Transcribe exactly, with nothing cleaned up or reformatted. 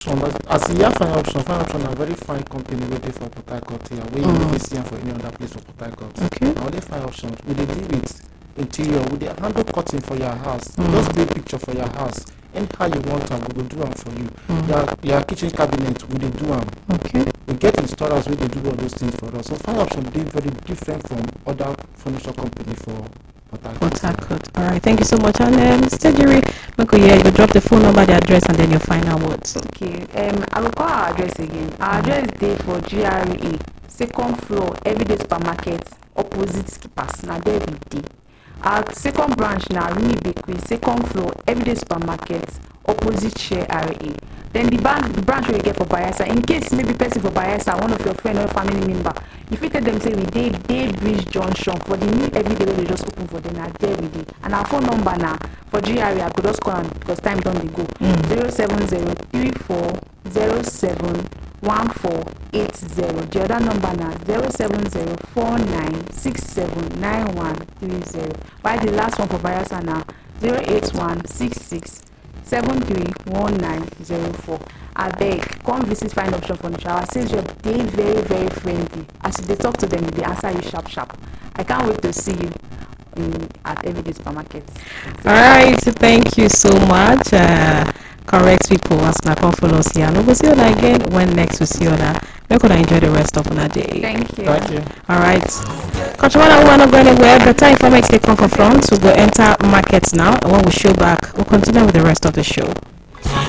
As the year fine option, fine option a very fine company waiting for Port Harcourt here. We mm. see for any other place for Port Harcourt. Okay. Now they fine options. We they deal with interior, we they handle cutting for your house. Mm. Just do a picture for your house. Anyhow you want them, we will do them for you. Mm. Your your kitchen cabinet, we they do them. Okay. We get installers where they do all those things for us. So fine option they very different from other furniture company for Port Harcourt. All right, thank you so much. And um, Mister Jerry, yeah, you drop the phone number, the address, and then your final words. Okay. Um, I will call our address again. Our address is there for G R A, second floor, Everyday Supermarket, opposite Skippers. Now there we day. Our second branch now, Rumi Bakery, second floor, Everyday Supermarket, opposite Share R A. Then the, ban- the branch where you get for Bayelsa, in case maybe person for Bayelsa, one of your friend or family member, if you tell them say we did Day Bridge Junction for the new everyday where they just open for them, now there we did. And our phone number now for G R A, I could just call and because time don't go. Mm. zero seven zero three four zero seven one four eight zero. The other number now zero seven zero four nine six seven nine one three zero. While the last one for Bayelsa now zero eight one six six seven three one nine zero four. I beg, come visit Fine Option Furniture. Our sales rep, they very, very friendly. As they talk to them, they answer you sharp, sharp. I can't wait to see you in, at Everyday Supermarket. All right, thank you so much. Uh, correct people, as I can follow us here. And we'll see you again when next we see you. We're going to enjoy the rest of our day. Thank you. Thank you. All right. Coach Wana, we're not going anywhere. The time information they come from front. We'll go enter markets now. And when we show back, we'll continue with the rest of the show.